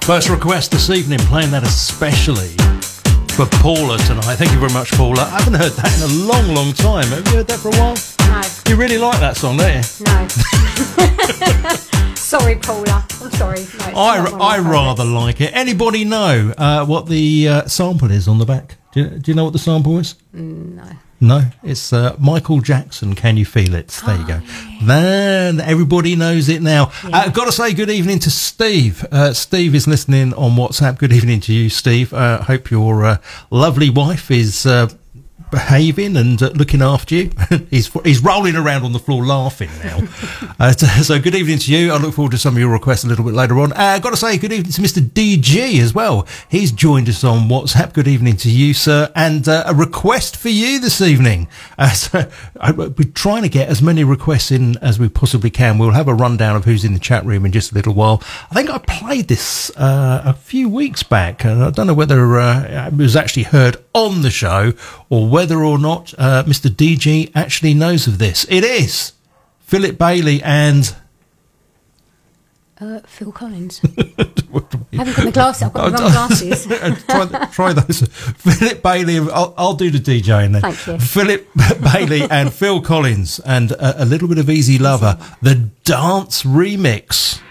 First request this evening, playing that especially for Paula tonight. Thank you very much, Paula. I haven't heard that in a long, long time. Have you heard that for a while? No. You really like that song, don't you? No. Sorry, Paula. I'm sorry. No, I rather like it. Anybody know what the sample is on the back? Do you know what the sample is? No. No, it's Michael Jackson, Can You Feel It? There you go. Yeah. Man, everybody knows it now. Yeah. Got to say good evening to Steve. Steve is listening on WhatsApp. Good evening to you, Steve. Hope your lovely wife is behaving and looking after you. He's rolling around on the floor laughing now. So good evening to you. I look forward to some of your requests a little bit later on. Got to say good evening to Mr. DG as well. He's joined us on WhatsApp. Good evening to you, sir. And a request for you this evening. So we're trying to get as many requests in as we possibly can. We'll have a rundown of who's in the chat room in just a little while. I think I played this a few weeks back, and I don't know whether it was actually heard on the show or whether or not Mr. DG actually knows of this. It is Philip Bailey and Phil Collins. I haven't got my glasses. I've got the wrong glasses. try those. Philip Bailey. I'll do the DJing then. Thank you. Philip Bailey and Phil Collins and a little bit of Easy Lover, the dance remix.